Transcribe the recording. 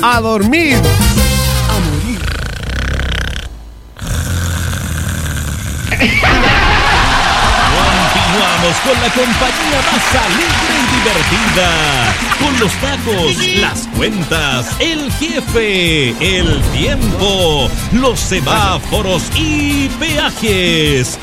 a dormir. A morir. Continuamos con la compañía más alegre y divertida. Con los tacos, las cuentas, el jefe, el tiempo, los semáforos y peajes.